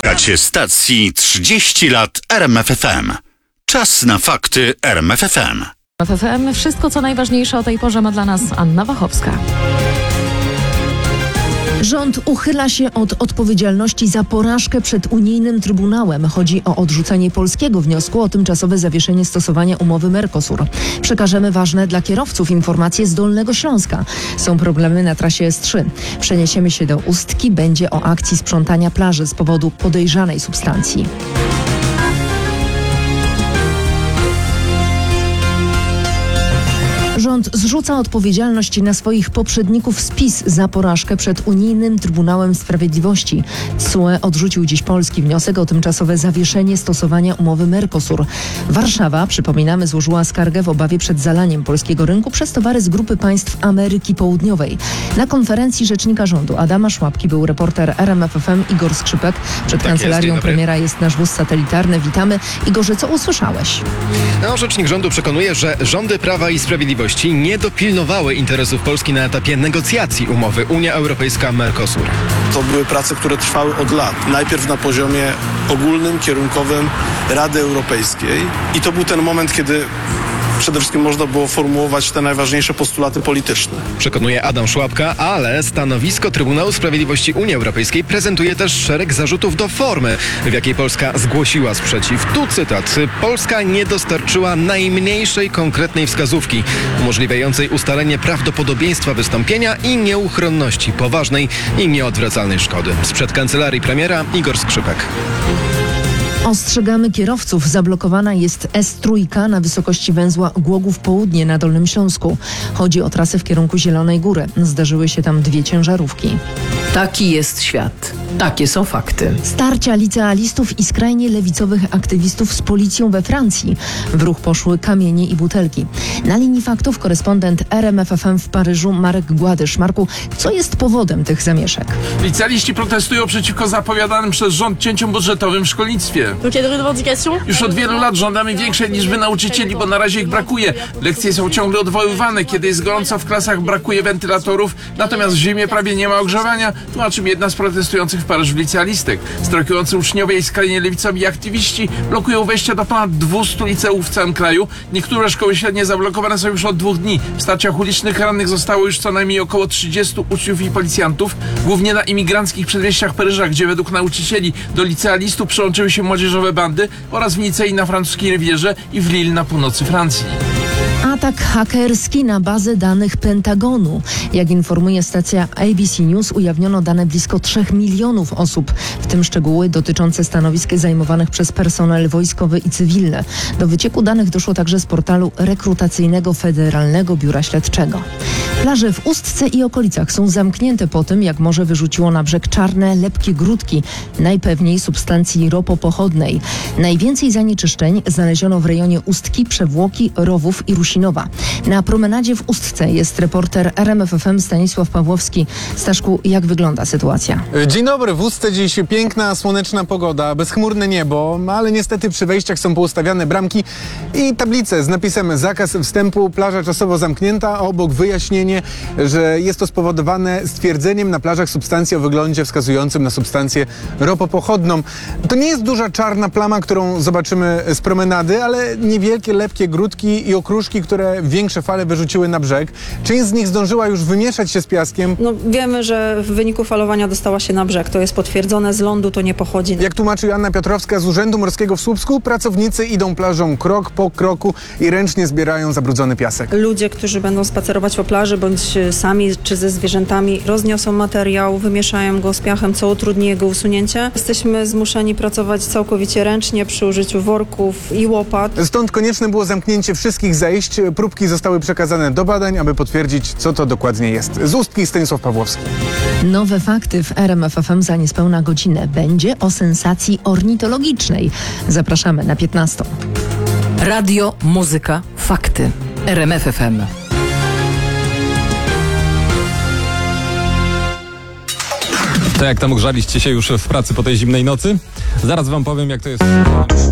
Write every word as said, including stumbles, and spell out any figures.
Słuchacie stacji trzydzieści lat R M F F M. Czas na fakty R M F F M. R M F F M. Wszystko, co najważniejsze o tej porze, ma dla nas Anna Wachowska. Rząd uchyla się od odpowiedzialności za porażkę przed unijnym Trybunałem. Chodzi o odrzucenie polskiego wniosku o tymczasowe zawieszenie stosowania umowy Mercosur. Przekażemy ważne dla kierowców informacje z Dolnego Śląska. Są problemy na trasie S trzy. Przeniesiemy się do Ustki. Będzie o akcji sprzątania plaży z powodu podejrzanej substancji. Rząd zrzuca odpowiedzialność na swoich poprzedników z PiS za porażkę przed unijnym Trybunałem Sprawiedliwości. T S U E odrzucił dziś polski wniosek o tymczasowe zawieszenie stosowania umowy Mercosur. Warszawa, przypominamy, złożyła skargę w obawie przed zalaniem polskiego rynku przez towary z grupy państw Ameryki Południowej. Na konferencji rzecznika rządu Adama Szłapki był reporter R M F F M Igor Skrzypek. Przed Tak kancelarią jest, premiera jest nasz wóz satelitarny. Witamy. Igorze, co usłyszałeś? No, rzecznik rządu przekonuje, że rządy Prawa i Sprawiedliwości nie dopilnowały interesów Polski na etapie negocjacji umowy Unia Europejska-Mercosur. To były prace, które trwały od lat. Najpierw na poziomie ogólnym, kierunkowym Rady Europejskiej. I to był ten moment, kiedy przede wszystkim można było formułować te najważniejsze postulaty polityczne. Przekonuje Adam Szłapka, ale stanowisko Trybunału Sprawiedliwości Unii Europejskiej prezentuje też szereg zarzutów do formy, w jakiej Polska zgłosiła sprzeciw. Tu cytat. Polska nie dostarczyła najmniejszej konkretnej wskazówki umożliwiającej ustalenie prawdopodobieństwa wystąpienia i nieuchronności poważnej i nieodwracalnej szkody. Sprzed kancelarii premiera Igor Skrzypek. Ostrzegamy kierowców. Zablokowana jest S trzy na wysokości węzła Głogów Południe na Dolnym Śląsku. Chodzi o trasę w kierunku Zielonej Góry. Zdarzyły się tam dwie ciężarówki. Taki jest świat. Takie są fakty. Starcia licealistów i skrajnie lewicowych aktywistów z policją we Francji. W ruch poszły kamienie i butelki. Na linii faktów korespondent R M F F M w Paryżu Marek Gładysz. Marku, co jest powodem tych zamieszek? Licealiści protestują przeciwko zapowiadanym przez rząd cięciom budżetowym w szkolnictwie. Już od wielu lat żądamy większej liczby nauczycieli, bo na razie ich brakuje. Lekcje są ciągle odwoływane. Kiedy jest gorąco w klasach, brakuje wentylatorów, natomiast w zimie prawie nie ma ogrzewania, tłumaczy mi jedna z protestujących w Paryżu licealistek. Strajkujący uczniowie i skrajnie lewicowi aktywiści blokują wejścia do ponad dwustu liceów w całym kraju. Niektóre szkoły średnie zablokowane są już od dwóch dni. W starciach ulicznych rannych zostało już co najmniej około trzydziestu uczniów i policjantów. Głównie na imigranckich przedmieściach Paryża, gdzie według nauczycieli do licealistów przyłączyły się młodzieżowe bandy, oraz w Nicei na francuskiej Rivierze i w Lille na północy Francji. Atak hakerski na bazę danych Pentagonu. Jak informuje stacja A B C News, ujawniono dane blisko trzech milionów osób, w tym szczegóły dotyczące stanowisk zajmowanych przez personel wojskowy i cywilny. Do wycieku danych doszło także z portalu rekrutacyjnego Federalnego Biura Śledczego. Plaże w Ustce i okolicach są zamknięte po tym, jak morze wyrzuciło na brzeg czarne, lepkie grudki, najpewniej substancji ropopochodnej. Najwięcej zanieczyszczeń znaleziono w rejonie Ustki, Przewłoki, Rowów i Rusinowa. Na promenadzie w Ustce jest reporter R M F F M Stanisław Pawłowski. Staszku, jak wygląda sytuacja? Dzień dobry. W Ustce dziś piękna, słoneczna pogoda, bezchmurne niebo, ale niestety przy wejściach są poustawiane bramki i tablice z napisem zakaz wstępu, plaża czasowo zamknięta, a obok wyjaśnienie, że jest to spowodowane stwierdzeniem na plażach substancji o wyglądzie wskazującym na substancję ropopochodną. To nie jest duża czarna plama, którą zobaczymy z promenady, ale niewielkie, lepkie grudki i okruszki, które większe fale wyrzuciły na brzeg. Część z nich zdążyła już wymieszać się z piaskiem. No, wiemy, że w wyniku falowania dostała się na brzeg. To jest potwierdzone, z lądu to nie pochodzi. Jak tłumaczy Joanna Piotrowska z Urzędu Morskiego w Słupsku, pracownicy idą plażą krok po kroku i ręcznie zbierają zabrudzony piasek. Ludzie, którzy będą spacerować po plaży, bądź sami czy ze zwierzętami, rozniosą materiał, wymieszają go z piachem, co utrudni jego usunięcie. Jesteśmy zmuszeni pracować całkowicie ręcznie przy użyciu worków i łopat. Stąd konieczne było zamknięcie wszystkich zejść. Próbki zostały przekazane do badań, aby potwierdzić, co to dokładnie jest. Z Ustki Stanisław Pawłowski. Nowe fakty w R M F F M za niespełna godzinę. Będzie o sensacji ornitologicznej. Zapraszamy na piętnastą. Radio, muzyka, fakty. R M F F M. To jak tam grzaliście się już w pracy po tej zimnej nocy? Zaraz wam powiem, jak to jest.